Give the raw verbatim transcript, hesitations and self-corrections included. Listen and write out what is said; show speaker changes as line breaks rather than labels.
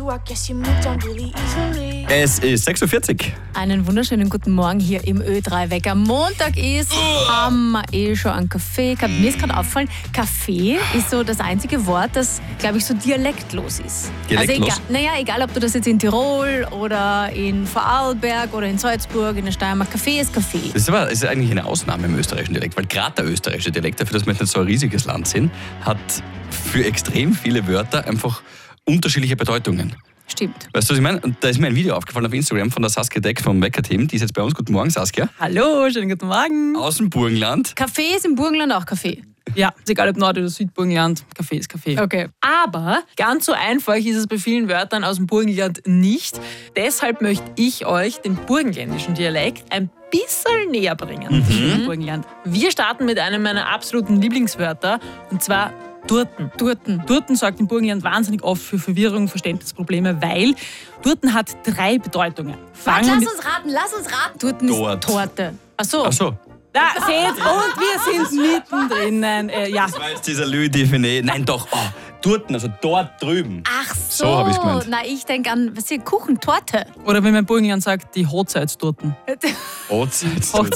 Es ist sechs Uhr vierzig.
Einen wunderschönen guten Morgen hier im Ö drei Wecker. Montag ist, haben wir eh schon einen Kaffee gehabt. Mir ist gerade aufgefallen, Kaffee ist so das einzige Wort, das, glaube ich, so dialektlos ist.
Dialektlos?
Also egal, naja, egal, ob du das jetzt in Tirol oder in Vorarlberg oder in Salzburg, in der Steiermark, Kaffee ist Kaffee.
Das ist aber das ist eigentlich eine Ausnahme im österreichischen Dialekt, weil gerade der österreichische Dialekt, dafür, dass wir nicht so ein riesiges Land sind, hat für extrem viele Wörter einfach unterschiedliche Bedeutungen.
Stimmt.
Weißt du, was ich meine? Und da ist mir ein Video aufgefallen auf Instagram von der Saskia Deck vom Wecker-Team. Die ist jetzt bei uns. Guten Morgen, Saskia.
Hallo, schönen guten Morgen.
Aus dem Burgenland.
Kaffee ist im Burgenland auch Kaffee.
Ja, ist egal ob Nord- oder Südburgenland, Kaffee ist Kaffee.
Okay.
Aber ganz so einfach ist es bei vielen Wörtern aus dem Burgenland nicht. Deshalb möchte ich euch den burgenländischen Dialekt ein bisschen näher bringen. Mhm. Burgenland. Wir starten mit einem meiner absoluten Lieblingswörter, und zwar Durten.
Durten.
Durten sorgt im Burgenland wahnsinnig oft für Verwirrung, Verständnisprobleme, weil Durten hat drei Bedeutungen.
Warte,
wir
lass
mit-
uns raten, lass uns raten. Durten
Dort.
ist Torte. Ach so.
Ach so.
Da, seht, und wir sind mittendrin. Äh, ja.
Das war jetzt dieser Louis Define. Nein, doch. Oh, Durten, also dort drüben.
Ach so.
So hab ich's gemeint.
Na, ich denke an, was ist Kuchen, Torte.
Oder wie mein Burgenland sagt, die Hochzeitsdurten.
Hochzeitsdurten.